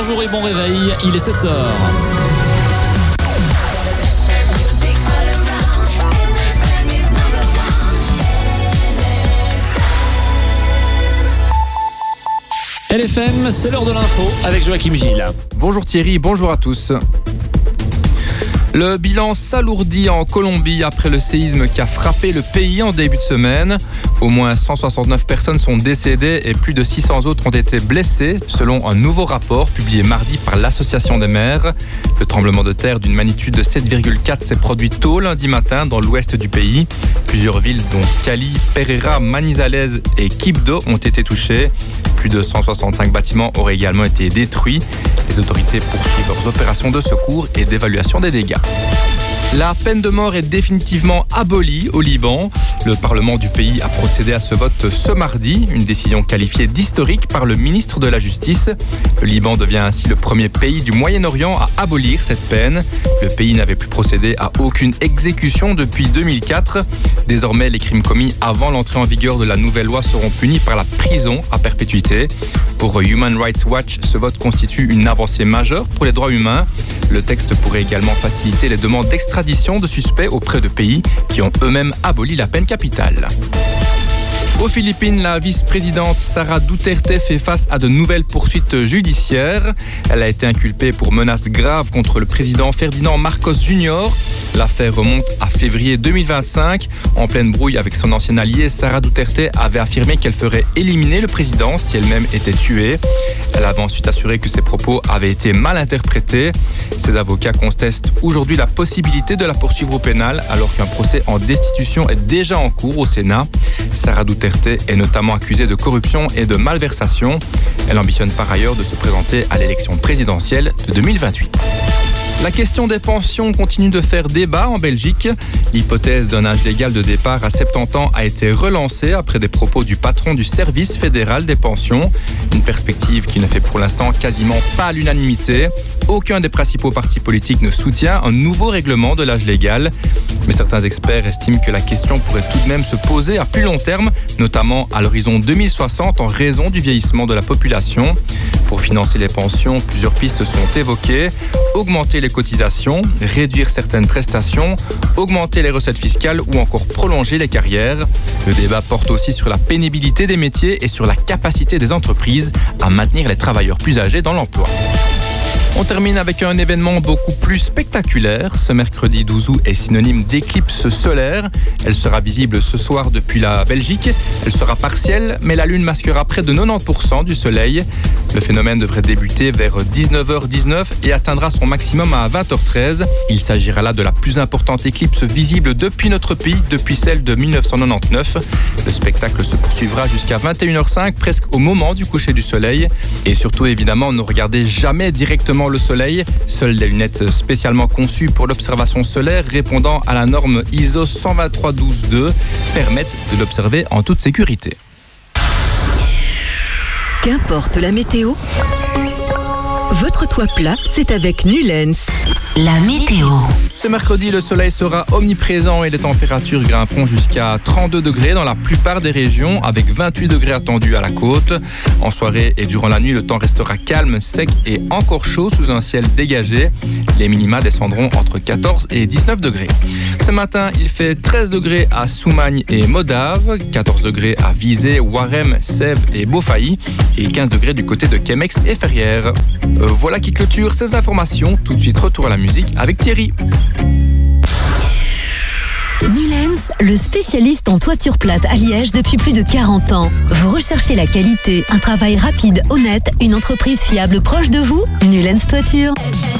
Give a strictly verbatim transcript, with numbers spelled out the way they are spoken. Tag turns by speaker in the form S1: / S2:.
S1: bonjour et bon réveil, il est sept heures. L F M, c'est l'heure de l'info avec Joachim Gilles.
S2: Bonjour Thierry, bonjour à tous. Le bilan s'alourdit en Colombie après le séisme qui a frappé le pays en début de semaine. Au moins cent soixante-neuf personnes sont décédées et plus de six cents autres ont été blessées, selon un nouveau rapport publié mardi par l'Association des maires. Le tremblement de terre d'une magnitude de sept virgule quatre s'est produit tôt lundi matin dans l'ouest du pays. Plusieurs villes dont Cali, Pereira, Manizales et Quibdó ont été touchées. Plus de cent soixante-cinq bâtiments auraient également été détruits. Les autorités poursuivent leurs opérations de secours et d'évaluation des dégâts. La peine de mort est définitivement abolie au Liban. Le Parlement du pays a procédé à ce vote ce mardi, une décision qualifiée d'historique par le ministre de la Justice. Le Liban devient ainsi le premier pays du Moyen-Orient à abolir cette peine. Le pays n'avait plus procédé à aucune exécution depuis deux mille quatre. Désormais, les crimes commis avant l'entrée en vigueur de la nouvelle loi seront punis par la prison à perpétuité. Pour Human Rights Watch, ce vote constitue une avancée majeure pour les droits humains. Le texte pourrait également faciliter les demandes d'extradition de suspects auprès de pays qui ont eux-mêmes aboli la peine capitale. Aux Philippines, la vice-présidente Sara Duterte fait face à de nouvelles poursuites judiciaires. Elle a été inculpée pour menaces graves contre le président Ferdinand Marcos Junior L'affaire remonte à février deux mille vingt-cinq. En pleine brouille avec son ancien allié, Sara Duterte avait affirmé qu'elle ferait éliminer le président si elle-même était tuée. Elle avait ensuite assuré que ses propos avaient été mal interprétés. Ses avocats contestent aujourd'hui la possibilité de la poursuivre au pénal alors qu'un procès en destitution est déjà en cours au Sénat. Sara Duterte est notamment accusée de corruption et de malversation. Elle ambitionne par ailleurs de se présenter à l'élection présidentielle de deux mille vingt-huit. La question des pensions continue de faire débat en Belgique. L'hypothèse d'un âge légal de départ à soixante-dix ans a été relancée après des propos du patron du service fédéral des pensions. Une perspective qui ne fait pour l'instant quasiment pas l'unanimité. Aucun des principaux partis politiques ne soutient un nouveau règlement de l'âge légal. Mais certains experts estiment que la question pourrait tout de même se poser à plus long terme, notamment à l'horizon deux mille soixante en raison du vieillissement de la population. Pour financer les pensions, plusieurs pistes sont évoquées. Augmenter les cotisations, réduire certaines prestations, augmenter les recettes fiscales ou encore prolonger les carrières. Le débat porte aussi sur la pénibilité des métiers et sur la capacité des entreprises à maintenir les travailleurs plus âgés dans l'emploi. On termine avec un événement beaucoup plus spectaculaire. Ce mercredi douze août est synonyme d'éclipse solaire. Elle sera visible ce soir depuis la Belgique. Elle sera partielle, mais la Lune masquera près de quatre-vingt-dix pour cent du Soleil. Le phénomène devrait débuter vers dix-neuf heures dix-neuf et atteindra son maximum à vingt heures treize. Il s'agira là de la plus importante éclipse visible depuis notre pays, depuis celle de mille neuf cent quatre-vingt-dix-neuf. Le spectacle se poursuivra jusqu'à vingt et une heures cinq, presque au moment du coucher du Soleil. Et surtout, évidemment, ne regardez jamais directement le soleil. Seules les lunettes spécialement conçues pour l'observation solaire répondant à la norme I S O cent vingt-trois douze deux permettent de l'observer en toute sécurité.
S3: Qu'importe la météo, votre toit plat, c'est avec Nulens. La météo.
S2: Ce mercredi, le soleil sera omniprésent et les températures grimperont jusqu'à trente-deux degrés dans la plupart des régions, avec vingt-huit degrés attendus à la côte. En soirée et durant la nuit, le temps restera calme, sec et encore chaud sous un ciel dégagé. Les minima descendront entre quatorze et dix-neuf degrés. Ce matin, il fait treize degrés à Soumagne et Modave, quatorze degrés à Visé, Warem, Sèvres et Beaufailly et quinze degrés du côté de Kemex et Ferrières. Euh, voilà qui clôture ces informations. Tout de suite, retour à la musique avec Thierry.
S4: Nulens, le spécialiste en toiture plate à Liège depuis plus de quarante ans. Vous recherchez la qualité, un travail rapide, honnête, une entreprise fiable proche de vous? Nulens Toiture.